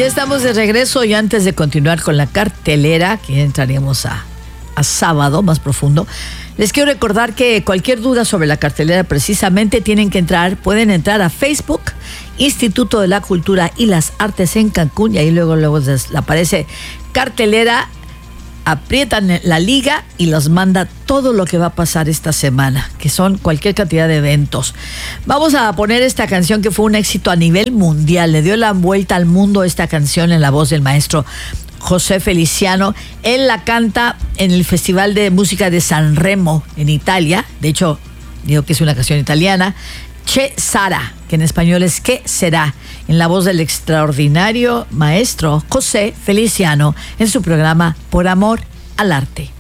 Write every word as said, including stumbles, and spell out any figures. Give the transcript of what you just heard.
ya estamos de regreso y antes de continuar con la cartelera, que entraríamos a, a sábado más profundo, les quiero recordar que cualquier duda sobre la cartelera precisamente tienen que entrar, pueden entrar a Facebook, Instituto de la Cultura y las Artes en Cancún, y ahí luego, luego les aparece cartelera, aprietan la liga y los manda todo lo que va a pasar esta semana, que son cualquier cantidad de eventos. Vamos a poner esta canción que fue un éxito a nivel mundial, le dio la vuelta al mundo esta canción en la voz del maestro José Feliciano. Él la canta en el Festival de Música de San Remo en Italia, de hecho digo que es una canción italiana, Che Sara, que en español es ¿Qué será?, en la voz del extraordinario maestro José Feliciano en su programa Por Amor al Arte.